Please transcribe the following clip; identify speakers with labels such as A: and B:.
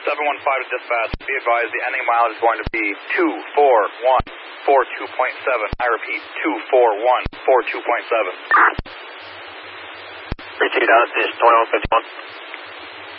A: 715 to dispatch. Be advised the ending mileage is going to be 24142.7. I repeat, 24142.7.
B: Appreciate that. This is 2151.